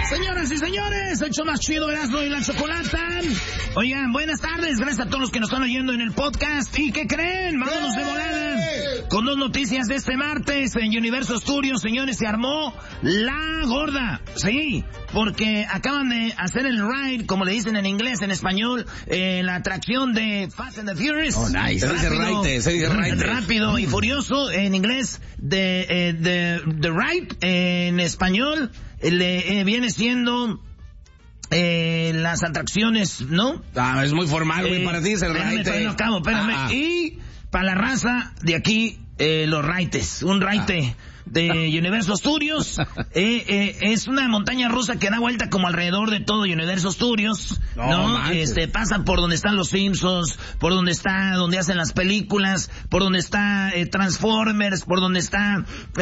Señoras y señores, el show más chido, Erasmo y la Chocolata. Oigan, buenas tardes, gracias a todos los que nos están oyendo en el podcast. ¿Y qué creen? Vámonos de volada con dos noticias de este martes en Universal Studios. Señores, se armó la gorda. Sí, porque acaban de hacer el ride, como le dicen en inglés, en español, la atracción de Fast and the Furious. Oh, nice. Se dice rápido y furioso en inglés, the ride en español. Viene siendo las atracciones, ¿no? Es muy formal, güey, para ti es el raite. Espérame. Y para la raza de aquí, los raites. Un raite de Universal Studios. Es una montaña rusa que da vuelta como alrededor de todo Universal Studios, ¿no? Pasa por donde están los Simpsons, por donde hacen las películas, por donde está Transformers, por donde está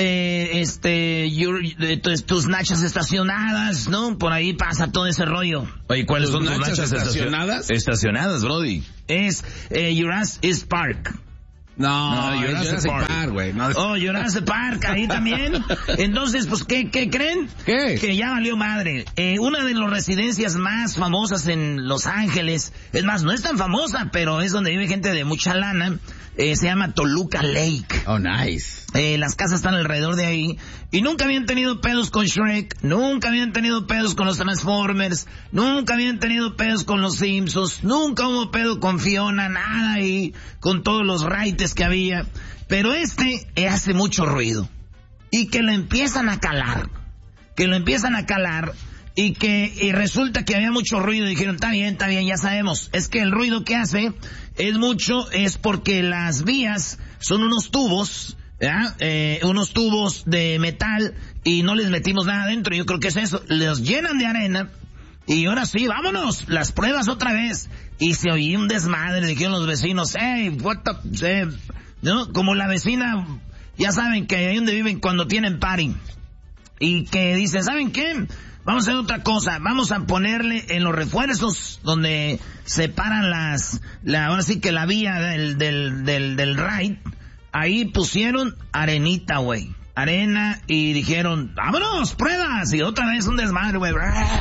tus nachas estacionadas, ¿no? Por ahí pasa todo ese rollo. Oye, ¿cuáles son tus nachas estacionadas? Estacionadas, brody. Es Jurassic Park. No, Jurassic Park, güey. No. Oh, Jurassic Park, ahí también. Entonces, pues, ¿qué creen? ¿Qué? Que ya valió madre. Una de las residencias más famosas en Los Ángeles, es más, no es tan famosa, pero es donde vive gente de mucha lana, se llama Toluca Lake. Oh, nice. Las casas están alrededor de ahí, y nunca habían tenido pedos con Shrek, nunca habían tenido pedos con los Transformers, nunca habían tenido pedos con los Simpsons, nunca hubo pedo con Fiona, nada ahí, con todos los raites que había, pero hace mucho ruido, y que lo empiezan a calar, y resulta que había mucho ruido, y dijeron, está bien, ya sabemos, es que el ruido que hace es porque las vías son unos tubos, unos tubos de metal, y no les metimos nada adentro. Yo creo que es eso, los llenan de arena, y ahora sí, vámonos, las pruebas otra vez. Y se oía un desmadre, dijeron los vecinos, hey, ¿no? Como la vecina, ya saben que ahí donde viven cuando tienen party, y que dicen, ¿saben qué? Vamos a hacer otra cosa, vamos a ponerle en los refuerzos donde separan ahora sí que la vía del ride, ahí pusieron arenita, güey, arena, y dijeron, vámonos, pruebas, y otra vez un desmadre, güey.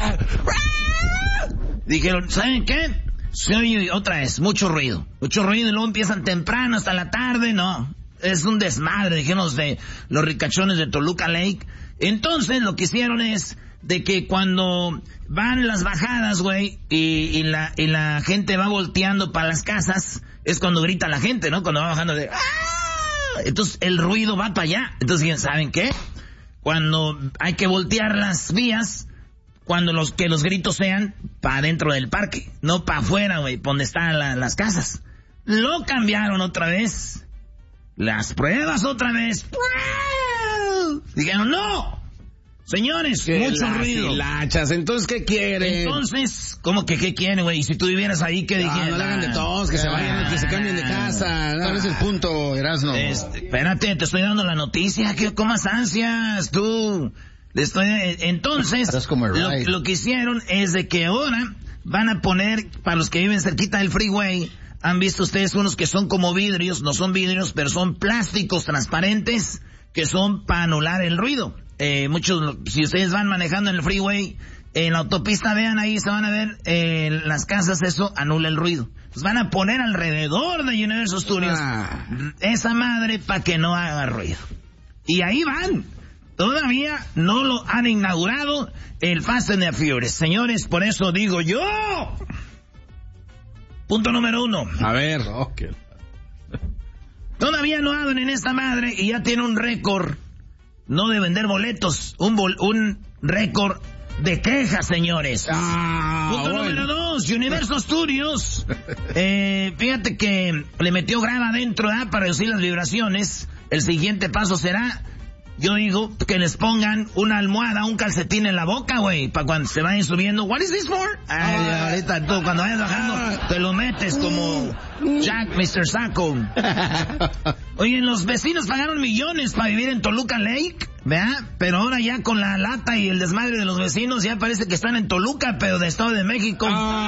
Dijeron, ¿saben qué? Se oye otra vez, mucho ruido, y luego empiezan temprano hasta la tarde, no, es un desmadre, dijeron los ricachones de Toluca Lake. Entonces lo que hicieron es de que cuando van las bajadas, güey, y la gente va volteando para las casas, es cuando grita la gente, ¿no? Cuando va bajando de... ¡Ah! Entonces el ruido va para allá. Entonces, ¿saben qué? Cuando hay que voltear las vías, cuando los gritos sean para dentro del parque, no para afuera, güey, donde están las casas. Lo cambiaron otra vez. Las pruebas otra vez. Dijeron, no. Señores, mucho ruido. Hilachas, entonces, ¿qué quieren? Entonces, ¿cómo que qué quieren, güey? Y si tú vivieras ahí, ¿qué dijeras? No le hagan de todos, que se vayan, que se cambien de casa. No, ese es el punto, Erasmo. Espérate, te estoy dando la noticia, que comas ansias, tú. Entonces, lo que hicieron es de que ahora van a poner, para los que viven cerquita del freeway, han visto ustedes unos que son como vidrios, no son vidrios, pero son plásticos transparentes, que son para anular el ruido. Muchos, si ustedes van manejando en el freeway, en la autopista, vean ahí, se van a ver las casas, eso anula el ruido. Pues van a poner alrededor de Universal Studios esa madre para que no haga ruido. Y ahí van. Todavía no lo han inaugurado el Fast and the Furious. Señores, por eso digo yo. Punto número 1. A ver, okay. Todavía no abren en esta madre y ya tiene un récord. No de vender boletos, un récord de quejas, señores. Punto número 2, Universal Studios. Fíjate que le metió grava adentro, para reducir las vibraciones. El siguiente paso será, yo digo, que les pongan una almohada, un calcetín en la boca, güey, para cuando se vayan subiendo. What is this for? Ahorita tú, cuando vayas bajando, te lo metes como Jack, Mr. Saco. Oye, los vecinos pagaron millones para vivir en Toluca Lake, ¿verdad? Pero ahora ya con la lata y el desmadre de los vecinos, ya parece que están en Toluca, pero de Estado de México.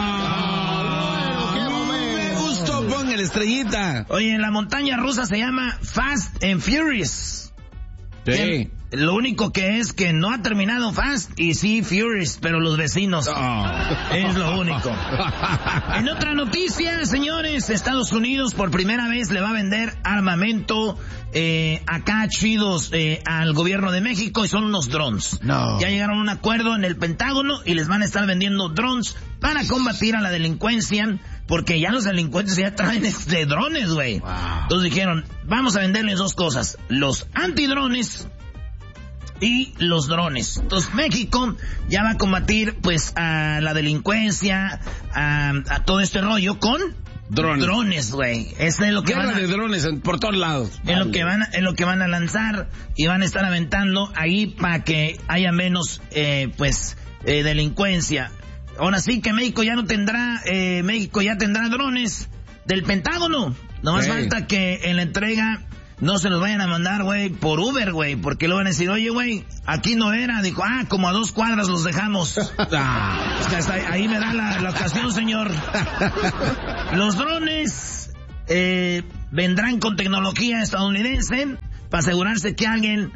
Me gustó, ponga la estrellita. Oye, la montaña rusa se llama Fast and Furious. Sí. Lo único que es que no ha terminado Fast y sí Furious, pero los vecinos. Es lo único. En otra noticia, señores, Estados Unidos por primera vez le va a vender armamento acá chidos al gobierno de México y son unos drones. No. Ya llegaron a un acuerdo en el Pentágono y les van a estar vendiendo drones para combatir a la delincuencia, porque ya los delincuentes ya traen drones, güey. Wow. Entonces dijeron, vamos a venderles dos cosas, los antidrones y los drones. Entonces México ya va a combatir pues a la delincuencia, a todo este rollo con drones, güey. Es lo que van de drones por todos lados. Es lo que van a lanzar y van a estar aventando ahí para que haya menos delincuencia. Ahora sí que México ya tendrá drones del Pentágono. Nomás falta que en la entrega no se los vayan a mandar, güey, por Uber, güey, porque lo van a decir, oye, güey, aquí no era. Dijo, como a 2 cuadras los dejamos. Ahí me da la ocasión, señor. Los drones vendrán con tecnología estadounidense para asegurarse que alguien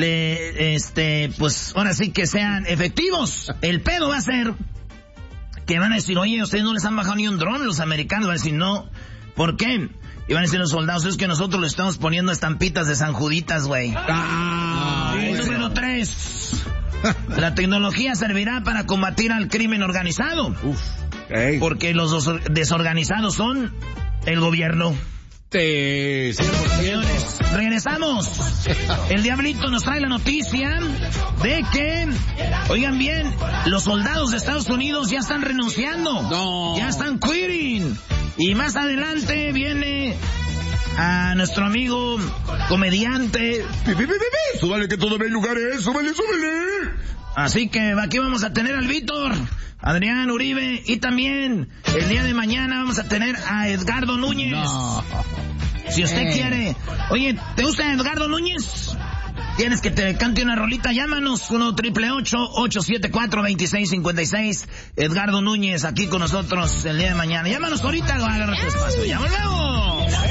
pues ahora sí que sean efectivos. El pedo va a ser que van a decir, oye, ustedes no les han bajado ni un dron, los americanos. Van a decir, no. ¿Por qué? Y van a decir los soldados, es que nosotros le estamos poniendo estampitas de San Juditas, güey. Número 3. La tecnología servirá para combatir al crimen organizado. Porque los desorganizados son el gobierno. Sí, señores, regresamos. El Diablito nos trae la noticia de que, oigan bien, los soldados de Estados Unidos ya están renunciando. No. Ya están quitting. Y más adelante viene a nuestro amigo comediante. Súbale que todavía hay lugares, súbale. Así que aquí vamos a tener al Víctor, Adrián Uribe, y también el día de mañana vamos a tener a Edgardo Núñez. No. Si usted quiere. Oye, ¿te gusta Edgardo Núñez? ¿Tienes que te cante una rolita? Llámanos 1-888-874-2656. Edgardo Núñez aquí con nosotros el día de mañana. Llámanos ahorita, agarra tu espacio. ¡Ya volvemos!